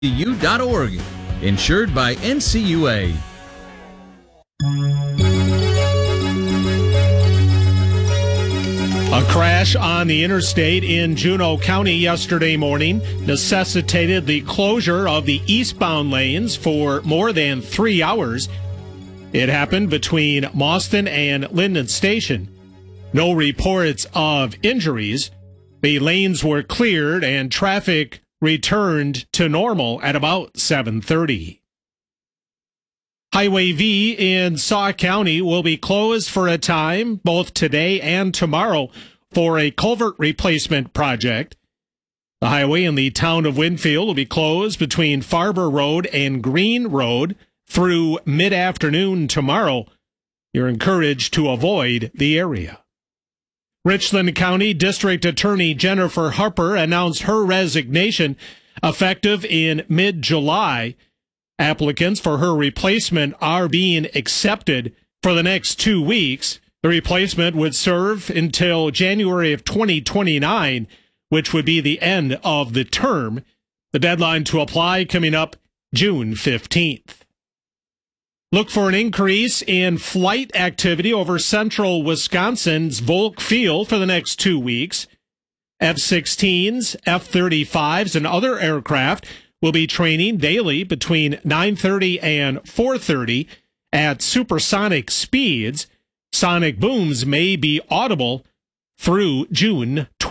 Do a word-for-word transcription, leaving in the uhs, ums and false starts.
U dot org. Insured by N C U A. A crash on the interstate in Juneau County yesterday morning necessitated the closure of the eastbound lanes for more than three hours. It happened between Mauston and Linden Station. No reports of injuries. The lanes were cleared and traffic returned to normal at about seven thirty. Highway V in Sauk County will be closed for a time, both today and tomorrow, for a culvert replacement project. The highway in the town of Winfield will be closed between Farber Road and Green Road through mid-afternoon tomorrow. You're encouraged to avoid the area. Richland County District Attorney Jennifer Harper announced her resignation effective in mid-July. Applicants for her replacement are being accepted for the next two weeks. The replacement would serve until January of twenty twenty-nine, which would be the end of the term. The deadline to apply coming up June fifteenth. Look for an increase in flight activity over central Wisconsin's Volk Field for the next two weeks. F sixteens, F thirty-fives, and other aircraft will be training daily between nine thirty and four thirty at supersonic speeds. Sonic booms may be audible through June twentieth.